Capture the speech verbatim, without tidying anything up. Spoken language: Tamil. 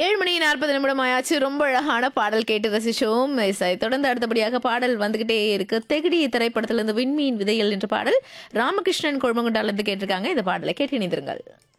ஏழு மணி நாற்பது நிமிடம் ஆயாச்சு. ரொம்ப அழகான பாடல் கேட்டு ரசிச்சோம். இசை தொடர்ந்து அடுத்தபடியாக பாடல் வந்துகிட்டே இருக்கு. தெகிடி திரைப்படத்திலிருந்து விண்மீன் விதைகள் என்ற பாடல் ராமகிருஷ்ணன் கொழுமங்குண்டால இருந்து கேட்டிருக்காங்க. இந்த பாடலை கேட்டு இணைந்திருங்கள்.